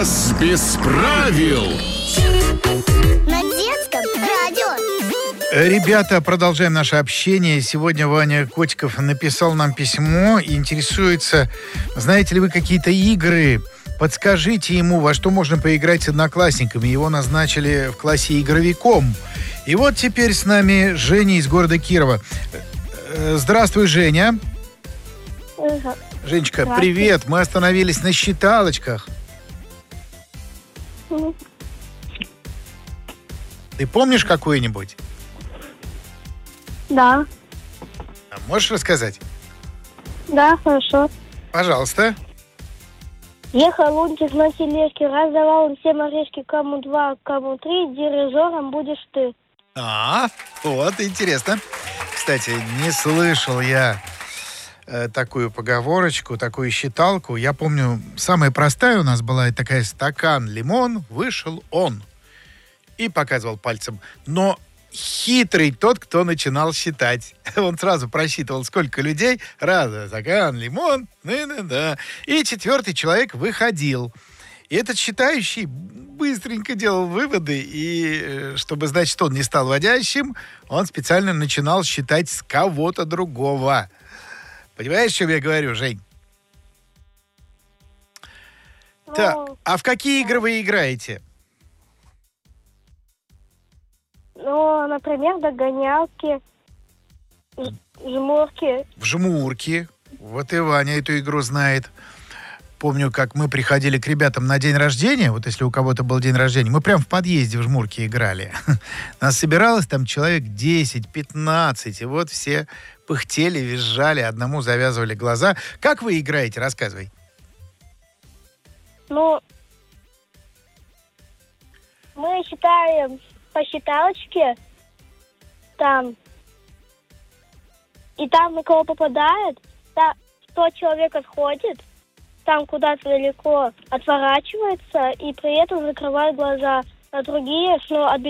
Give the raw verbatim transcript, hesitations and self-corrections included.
Час без правил. На детском радио. Ребята, продолжаем наше общение. Сегодня Ваня Котиков написал нам письмо и интересуется, знаете ли вы какие-то игры? Подскажите ему, во что можно поиграть с одноклассниками. Его назначили в классе игровиком. И вот теперь с нами Женя из города Кирова. Здравствуй, Женя. Женечка, привет. Мы остановились на считалочках. Ты помнишь какую-нибудь? Да. А можешь рассказать? Да, хорошо. Пожалуйста. Ехал лунтик на тележке, раздавал он всем орешки, кому два, кому три, дирижером будешь ты. А, вот, интересно. Кстати, не слышал я э, такую поговорочку, такую считалку. Я помню, самая простая у нас была такая: стакан лимон, вышел он. И показывал пальцем. Но хитрый тот, кто начинал считать. Он сразу просчитывал, сколько людей. Раз, стакан, лимон, да-да-да. И четвертый человек выходил. И этот считающий быстренько делал выводы. И чтобы знать, что он не стал водящим, он специально начинал считать с кого-то другого. Понимаешь, о чем я говорю, Жень? Ну, Так, а в какие игры вы играете? Ну, например, догонялки, ж- жмурки. В жмурки. Вот и Ваня эту игру знает. Помню, как мы приходили к ребятам на день рождения. Вот если у кого-то был день рождения, мы прям в подъезде в жмурки играли. Нас собиралось там человек десять-пятнадцать. И вот все пыхтели, визжали, одному завязывали глаза. Как вы играете? Рассказывай. Ну, мы считаем по считалочке там, и там, на кого попадает, та, сто человек отходит, там куда-то далеко отворачивается и при этом закрывает глаза, а другие, ну, отбегают